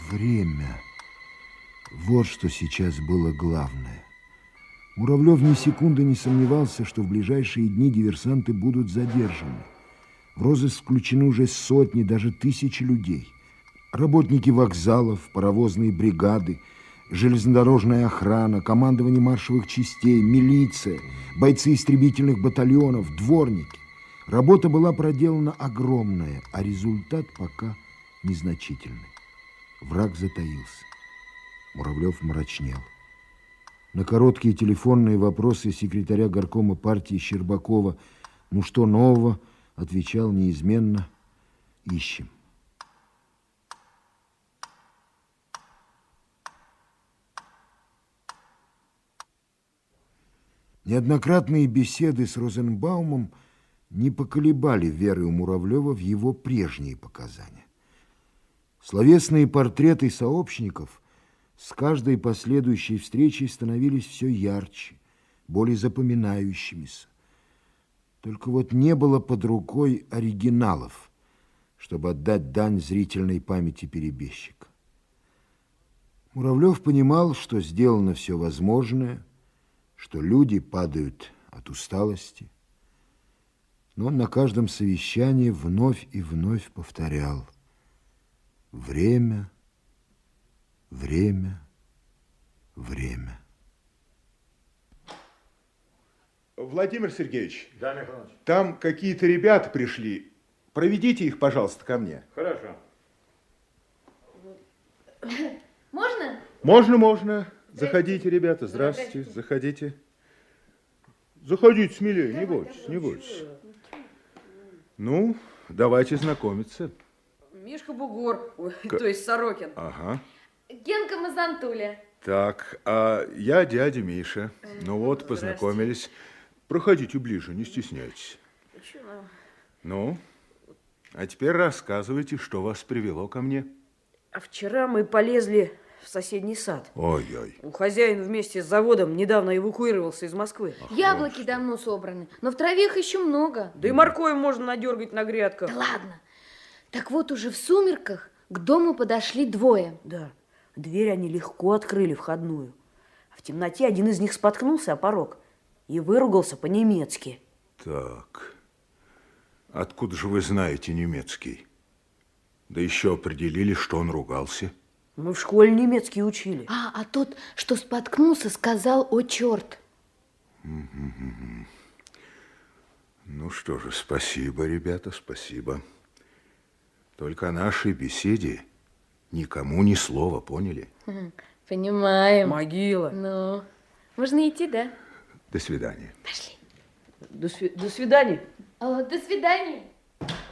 Время. Вот что сейчас было главное. Муравлев ни секунды не сомневался, что в ближайшие дни диверсанты будут задержаны. В розыск включены уже сотни, даже тысячи людей. Работники вокзалов, паровозные бригады, железнодорожная охрана, командование маршевых частей, милиция, бойцы истребительных батальонов, дворники. Работа была проделана огромная, а результат пока незначительный. Враг затаился. Муравлев мрачнел. На короткие телефонные вопросы секретаря горкома партии Щербакова «Ну что нового?» отвечал неизменно: «Ищем». Неоднократные беседы с Розенбаумом не поколебали веры у Муравлева в его прежние показания. Словесные портреты сообщников с каждой последующей встречей становились все ярче, более запоминающимися. Только вот не было под рукой оригиналов, чтобы отдать дань зрительной памяти перебежчика. Муравлев понимал, что сделано все возможное, что люди падают от усталости, но он на каждом совещании вновь и вновь повторял: время, время, время. Владимир Сергеевич, да, Михаил Иванович, там какие-то ребята пришли. Проведите их, пожалуйста, ко мне. хорошо. Можно? Можно. Заходите, ребята. Здравствуйте. Заходите. Заходите смелее, не бойтесь, не бойтесь. Ну, давайте знакомиться. Мишка Бугор, то есть Сорокин. Ага. Генка Мазантуля. Так, а я дядя Миша. Ну вот, познакомились. Проходите ближе, не стесняйтесь. Ну, а теперь рассказывайте, что вас привело ко мне. А вчера мы полезли в соседний сад. Ой-ой. Хозяин вместе с заводом недавно эвакуировался из Москвы. Яблоки давно собраны, но в траве их еще много. Да и моркови можно надергать на грядках. Да ладно. Так вот, уже в сумерках к дому подошли двое. Да, дверь они легко открыли, входную. А в темноте один из них споткнулся о порог и выругался по-немецки. Так, откуда же вы знаете немецкий? Да еще определили, что он ругался. Мы в школе немецкий учили. А тот, что споткнулся, сказал: «О, черт!» Ну что же, спасибо, ребята, спасибо. Только о нашей беседе никому ни слова, поняли? Понимаем. Могила. Ну, можно идти, да? До свидания. Пошли. До свидания. До свидания.